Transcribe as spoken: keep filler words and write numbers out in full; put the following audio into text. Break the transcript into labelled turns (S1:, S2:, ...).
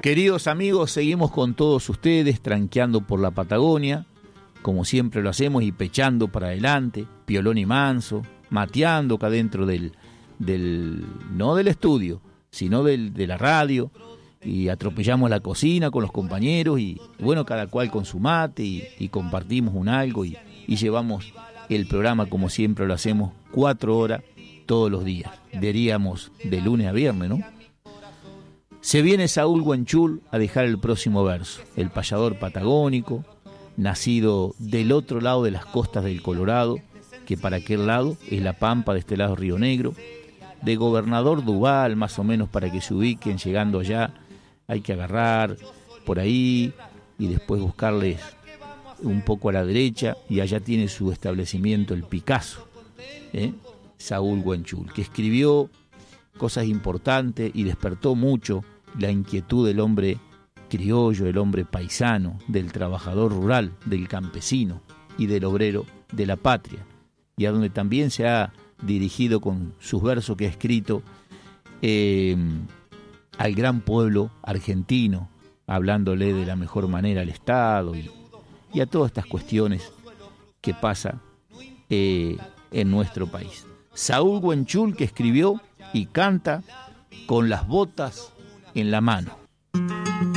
S1: Queridos amigos, seguimos con todos ustedes, tranqueando por la Patagonia, como siempre lo hacemos, y pechando para adelante, piolón y manso, mateando acá dentro del, del no del estudio, sino del, de la radio, y atropellamos la cocina con los compañeros, y bueno, cada cual con su mate, y, y compartimos un algo, y, y llevamos el programa como siempre lo hacemos, cuatro horas todos los días, diríamos de lunes a viernes, ¿no? Se viene Saúl Guanchul a dejar el próximo verso, el payador patagónico, nacido del otro lado de las costas del Colorado, que para aquel lado es la Pampa, de este lado Río Negro, de Gobernador Duval, más o menos para que se ubiquen, llegando allá hay que agarrar por ahí y después buscarles un poco a la derecha, y allá tiene su establecimiento el Picasso, ¿eh? Saúl Guanchul, que escribió cosas importantes y despertó mucho la inquietud del hombre criollo, del hombre paisano, del trabajador rural, del campesino y del obrero de la patria, y a donde también se ha dirigido con sus versos que ha escrito eh, al gran pueblo argentino, hablándole de la mejor manera al Estado y, y a todas estas cuestiones que pasa eh, en nuestro país. Saúl Guanchul, que escribió y canta con las botas en la mano.